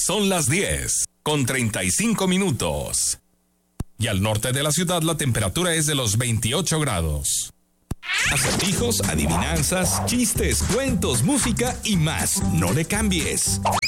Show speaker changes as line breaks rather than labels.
Son las 10:35. Y al norte de la ciudad la temperatura es de los 28 grados. Acertijos, adivinanzas, chistes, cuentos, música y más. No le cambies.